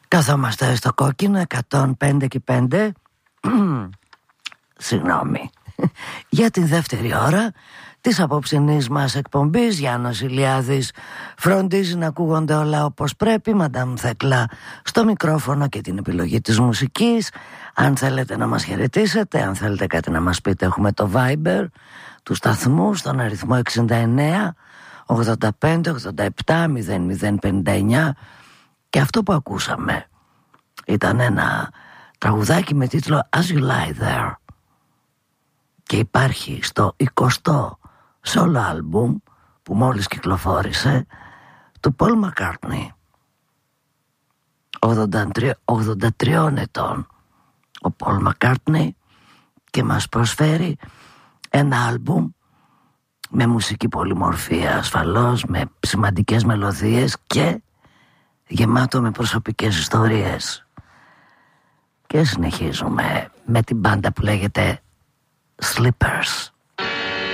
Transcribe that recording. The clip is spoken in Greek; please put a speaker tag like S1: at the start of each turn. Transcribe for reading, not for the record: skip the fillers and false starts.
S1: Καθόμαστε στο κόκκινο 105 και 5 συγγνώμη, για τη δεύτερη ώρα της απόψινής μας εκπομπής. Γιάννος Ηλιάδης φροντίζει να ακούγονται όλα όπως πρέπει. Μαντάμ Θεκλά στο μικρόφωνο και την επιλογή της μουσικής. Αν θέλετε να μας χαιρετήσετε, αν θέλετε κάτι να μας πείτε, έχουμε το Viber του σταθμού στον αριθμό 69 85 87 0059. Και αυτό που ακούσαμε ήταν ένα τραγουδάκι με τίτλο As You Lie There και υπάρχει στο 20ο solo album που μόλις κυκλοφόρησε του Paul McCartney, 83 ετών ο Paul McCartney, και μας προσφέρει ένα άλμπουμ με μουσική πολυμορφία ασφαλώς, με σημαντικές μελωδίες και γεμάτο με προσωπικές ιστορίες. Και συνεχίζουμε με την μπάντα που λέγεται Slippers.